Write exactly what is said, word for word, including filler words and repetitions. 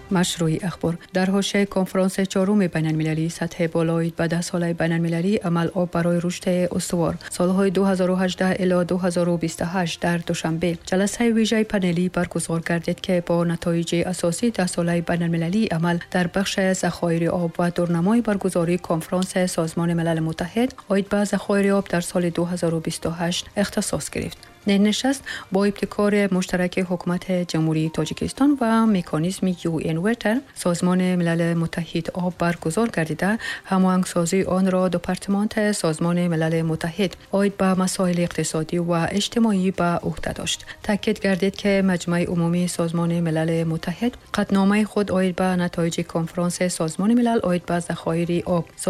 مشروعی اخبار در حوزه کنفرانس چهارم بین‌المللی سطح بالای به ده ساله بین‌المللی عمل آب برای رشد استوار سالهای دو هزار و هجده الی دو هزار و بیست و هشت در دوشنبه جلسه ویژه پنلی برگزار گردید که با نتایج اساسی ده ساله بین‌المللی عمل در بخش ذخایر آب و دورنمای برگزاری کنفرانس سازمان ملل متحد عاید به ذخایر آب در سال دو هزار و بیست و هشت اختصاص گرفت. نشست با ابتکار مشترک حکومت جمهوری تاجیکستان و مکانیزم یو این واتر سازمان ملل متحد آب برگزار گردیده هماهنگسازی آن را دپارتمان سازمان ملل متحد عاید به مسائل اقتصادی و اجتماعی به عهده داشت. تاکید گردید که مجمع عمومی سازمان ملل متحد قطعنامه خود عاید به نتایج کنفرانس سازمان ملل عاید به ذخایر آب